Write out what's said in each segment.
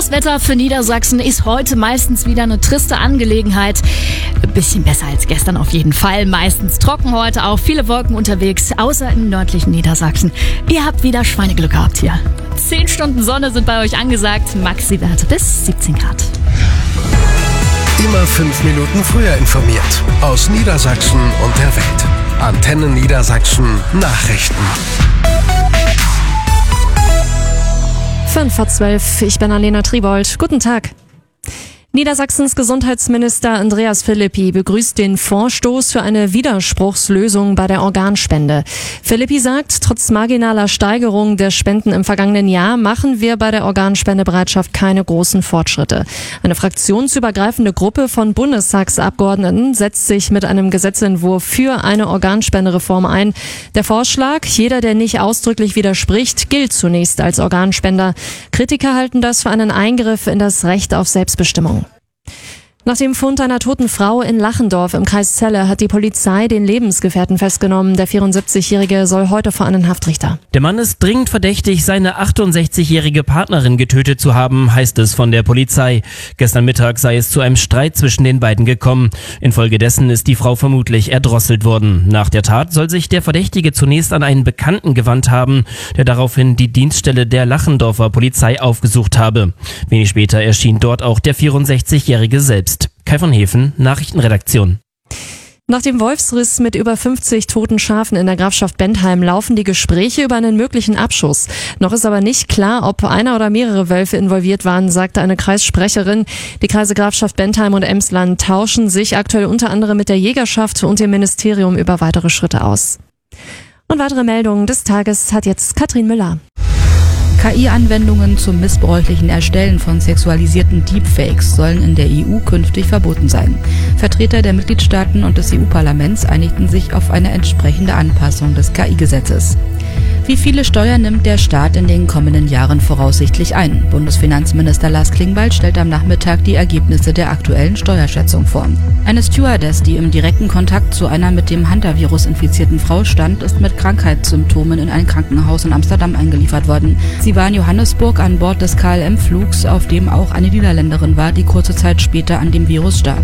Das Wetter für Niedersachsen ist heute meistens wieder eine triste Angelegenheit. Ein bisschen besser als gestern auf jeden Fall. Meistens trocken heute auch, viele Wolken unterwegs, außer im nördlichen Niedersachsen. Ihr habt wieder Schweineglück gehabt hier. 10 Stunden Sonne sind bei euch angesagt, Maxi-Werte bis 17 Grad. Immer 5 Minuten früher informiert. Aus Niedersachsen und der Welt. Antenne Niedersachsen Nachrichten. 5:12, ich bin Alena Tribold. Guten Tag. Niedersachsens Gesundheitsminister Andreas Philippi begrüßt den Vorstoß für eine Widerspruchslösung bei der Organspende. Philippi sagt, trotz marginaler Steigerung der Spenden im vergangenen Jahr machen wir bei der Organspendebereitschaft keine großen Fortschritte. Eine fraktionsübergreifende Gruppe von Bundestagsabgeordneten setzt sich mit einem Gesetzentwurf für eine Organspendereform ein. Der Vorschlag, jeder, der nicht ausdrücklich widerspricht, gilt zunächst als Organspender. Kritiker halten das für einen Eingriff in das Recht auf Selbstbestimmung. Nach dem Fund einer toten Frau in Lachendorf im Kreis Celle hat die Polizei den Lebensgefährten festgenommen. Der 74-Jährige soll heute vor einen Haftrichter. Der Mann ist dringend verdächtig, seine 68-jährige Partnerin getötet zu haben, heißt es von der Polizei. Gestern Mittag sei es zu einem Streit zwischen den beiden gekommen. Infolgedessen ist die Frau vermutlich erdrosselt worden. Nach der Tat soll sich der Verdächtige zunächst an einen Bekannten gewandt haben, der daraufhin die Dienststelle der Lachendorfer Polizei aufgesucht habe. Wenig später erschien dort auch der 64-Jährige selbst. Kai von Hefen, Nachrichtenredaktion. Nach dem Wolfsriss mit über 50 toten Schafen in der Grafschaft Bentheim laufen die Gespräche über einen möglichen Abschuss. Noch ist aber nicht klar, ob einer oder mehrere Wölfe involviert waren, sagte eine Kreissprecherin. Die Kreise Grafschaft Bentheim und Emsland tauschen sich aktuell unter anderem mit der Jägerschaft und dem Ministerium über weitere Schritte aus. Und weitere Meldungen des Tages hat jetzt Katrin Müller. KI-Anwendungen zum missbräuchlichen Erstellen von sexualisierten Deepfakes sollen in der EU künftig verboten sein. Vertreter der Mitgliedstaaten und des EU-Parlaments einigten sich auf eine entsprechende Anpassung des KI-Gesetzes. Wie viele Steuern nimmt der Staat in den kommenden Jahren voraussichtlich ein? Bundesfinanzminister Lars Klingbeil stellt am Nachmittag die Ergebnisse der aktuellen Steuerschätzung vor. Eine Stewardess, die im direkten Kontakt zu einer mit dem Hantavirus infizierten Frau stand, ist mit Krankheitssymptomen in ein Krankenhaus in Amsterdam eingeliefert worden. Sie war in Johannesburg an Bord des KLM-Flugs, auf dem auch eine Niederländerin war, die kurze Zeit später an dem Virus starb.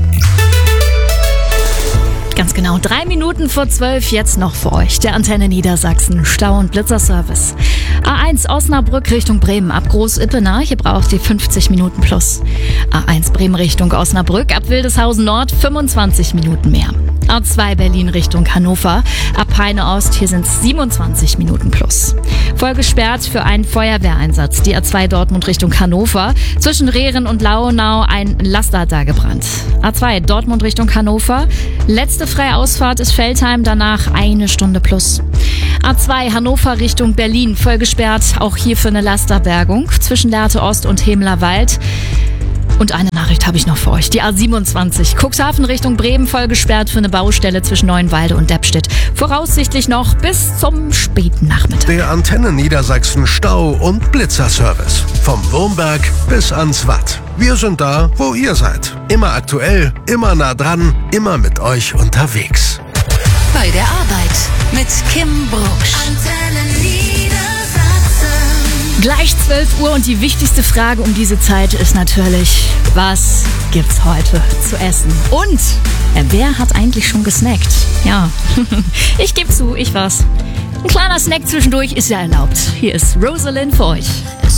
Ganz genau, 3 Minuten vor 12 jetzt noch für euch. Der Antenne Niedersachsen Stau- und Blitzerservice. A1 Osnabrück Richtung Bremen ab Groß-Ippener. Hier braucht ihr 50 Minuten plus. A1 Bremen Richtung Osnabrück ab Wildeshausen Nord 25 Minuten mehr. A2 Berlin Richtung Hannover ab Peine Ost. Hier sind es 27 Minuten plus. Voll gesperrt für einen Feuerwehreinsatz. Die A2 Dortmund Richtung Hannover. Zwischen Rehren und Lauenau ein Laster hat da gebrannt. A2 Dortmund Richtung Hannover. Letzte freie Ausfahrt ist Veltheim, danach 1 Stunde plus. A2 Hannover Richtung Berlin, voll gesperrt, auch hier für eine Lasterbergung zwischen Lehrte Ost und Hemler Wald. Und eine Nachricht habe ich noch für euch. Die A27 Cuxhaven Richtung Bremen, voll gesperrt für eine Baustelle zwischen Neuenwalde und Deppstedt. Voraussichtlich noch bis zum späten Nachmittag. Der Antenne Niedersachsen Stau- und Blitzerservice. Vom Wurmberg bis ans Watt. Wir sind da, wo ihr seid. Immer aktuell, immer nah dran, immer mit euch unterwegs. Bei der Arbeit mit Kim Brucksch. Antenne Niedersachsen. Gleich 12 Uhr und die wichtigste Frage um diese Zeit ist natürlich, was gibt's heute zu essen? Und wer hat eigentlich schon gesnackt? Ja, ich gebe zu, ich war's. Ein kleiner Snack zwischendurch ist ja erlaubt. Hier ist Rosalind für euch.